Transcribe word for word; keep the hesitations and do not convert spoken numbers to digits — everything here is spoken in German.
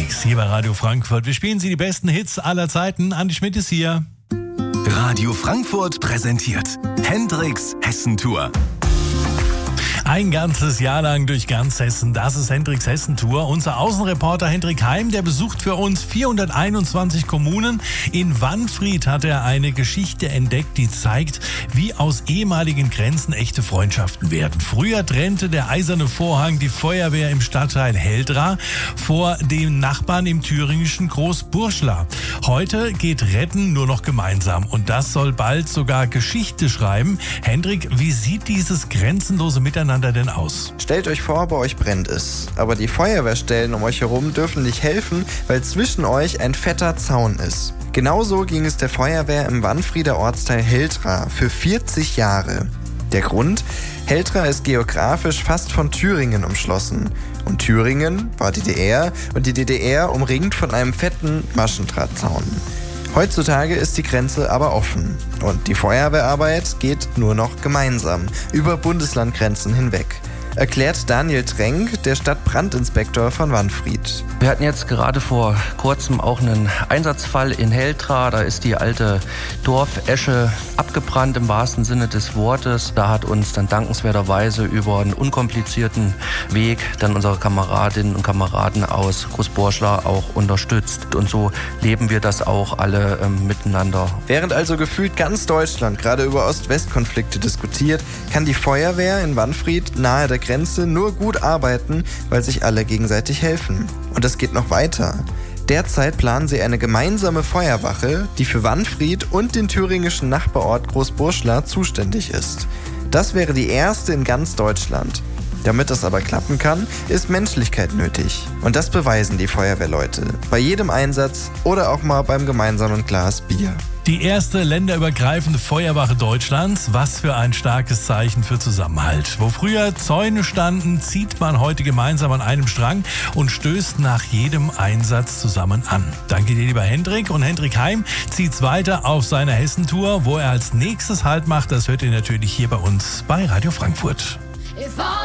Hendrix hier bei Radio Frankfurt. Wir spielen Sie die besten Hits aller Zeiten. Andi Schmidt ist hier. Radio Frankfurt präsentiert Hendrix Hessentour. Ein ganzes Jahr lang durch ganz Hessen, das ist Hendrix Hessentour. Unser Außenreporter Hendrik Heim, der besucht für uns vierhunderteinundzwanzig Kommunen. In Wanfried hat er eine Geschichte entdeckt, die zeigt, wie aus ehemaligen Grenzen echte Freundschaften werden. Früher trennte der eiserne Vorhang die Feuerwehr im Stadtteil Heldra vor dem Nachbarn im thüringischen Großburschla. Heute geht Retten nur noch gemeinsam und das soll bald sogar Geschichte schreiben. Hendrik, wie sieht dieses grenzenlose Miteinander denn aus? Stellt euch vor, bei euch brennt es. Aber die Feuerwehrstellen um euch herum dürfen nicht helfen, weil zwischen euch ein fetter Zaun ist. Genauso ging es der Feuerwehr im Wanfrieder Ortsteil Heldra für vierzig Jahre. Der Grund? Heldra ist geografisch fast von Thüringen umschlossen. Und Thüringen war D D R und die D D R umringt von einem fetten Maschendrahtzaun. Heutzutage ist die Grenze aber offen und die Feuerwehrarbeit geht nur noch gemeinsam über Bundeslandgrenzen hinweg. Erklärt Daniel Trenk, der Stadtbrandinspektor von Wanfried. Wir hatten jetzt gerade vor kurzem auch einen Einsatzfall in Heldra. Da ist die alte Dorfesche abgebrannt im wahrsten Sinne des Wortes. Da hat uns dann dankenswerterweise über einen unkomplizierten Weg dann unsere Kameradinnen und Kameraden aus Großburschla auch unterstützt. Und so leben wir das auch alle ähm, miteinander. Während also gefühlt ganz Deutschland gerade über Ost-West-Konflikte diskutiert, kann die Feuerwehr in Wanfried nahe der Grenze nur gut arbeiten, weil sich alle gegenseitig helfen. Und es geht noch weiter. Derzeit planen sie eine gemeinsame Feuerwache, die für Wanfried und den thüringischen Nachbarort Großburschla zuständig ist. Das wäre die erste in ganz Deutschland. Damit das aber klappen kann, ist Menschlichkeit nötig. Und das beweisen die Feuerwehrleute. Bei jedem Einsatz oder auch mal beim gemeinsamen Glas Bier. Die erste länderübergreifende Feuerwache Deutschlands. Was für ein starkes Zeichen für Zusammenhalt. Wo früher Zäune standen, zieht man heute gemeinsam an einem Strang und stößt nach jedem Einsatz zusammen an. Danke dir, lieber Hendrik. Und Hendrik Heim zieht's weiter auf seiner Hessentour. Wo er als nächstes Halt macht, das hört ihr natürlich hier bei uns bei Radio Frankfurt.